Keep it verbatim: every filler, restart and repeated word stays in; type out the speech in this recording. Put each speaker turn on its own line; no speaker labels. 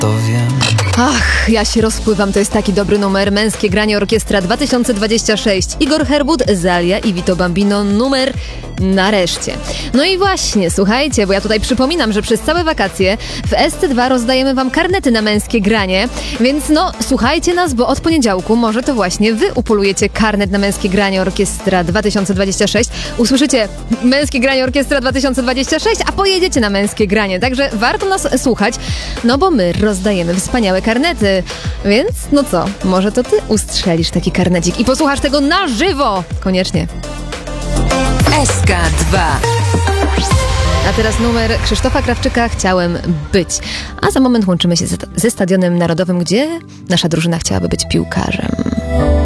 to wiem.
Ach, ja się rozpływam, to jest taki dobry numer. Męskie granie orkiestra dwa tysiące dwadzieścia sześć. Igor Herbut, Zalia i Vito Bambino, numer nareszcie. No i właśnie, słuchajcie, bo ja tutaj przypominam, że przez całe wakacje w S C dwa rozdajemy wam karnety na męskie granie, więc no, słuchajcie nas, bo od poniedziałku może to właśnie wy upolujecie karnet na męskie granie orkiestra dwa tysiące dwadzieścia sześć. Usłyszycie męskie granie orkiestra dwa tysiące dwadzieścia sześć, a pojedziecie na męskie granie, także warto nas słuchać, no bo my rozdajemy wspaniałe karnety, więc no co, może to ty ustrzelisz taki karnecik i posłuchasz tego na żywo, koniecznie.
S K dwa.
A teraz numer Krzysztofa Krawczyka, Chciałem być. A za moment łączymy się ze Stadionem Narodowym, gdzie nasza drużyna chciałaby być piłkarzem.